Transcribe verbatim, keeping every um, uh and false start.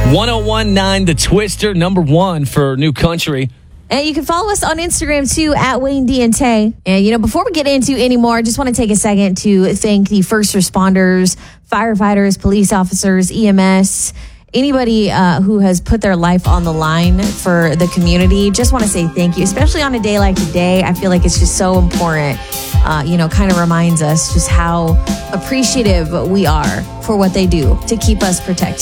one oh one point nine The Twister, number one for New Country. And you can follow us on Instagram, too, at Wayne D and Tay. And, you know, before we get into any more, I just want to take a second to thank the first responders, firefighters, police officers, E M S, anybody uh, who has put their life on the line for the community. Just want to say thank you, especially on a day like today. I feel like it's just so important, uh, you know, kind of reminds us just how appreciative we are for what they do to keep us protected.